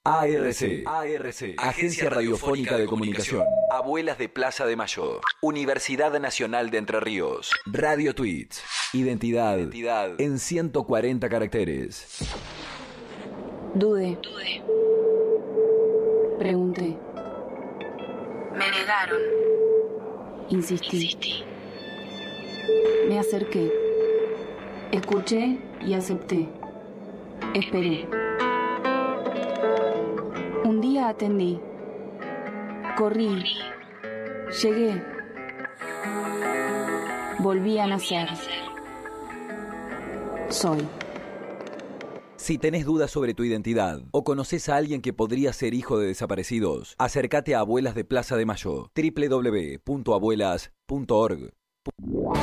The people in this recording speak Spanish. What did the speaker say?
ARC, Agencia Radiofónica de Comunicación. Abuelas de Plaza de Mayo. Universidad Nacional de Entre Ríos. Radio Tweets. Identidad en 140 caracteres. Dudé. Pregunté. Me negaron. Insistí. Me acerqué. Escuché y acepté. Esperé. Un día atendí. Corrí. Llegué. Volví a nacer. Soy. Si tenés dudas sobre tu identidad o conoces a alguien que podría ser hijo de desaparecidos, acércate a Abuelas de Plaza de Mayo. www.abuelas.org.